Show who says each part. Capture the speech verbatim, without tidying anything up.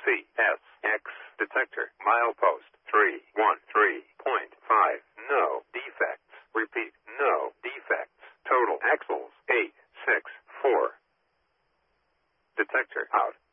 Speaker 1: C S X detector. Milepost three one three point five. No defects. Repeat, no defects. Total axles eight six four. Detector out.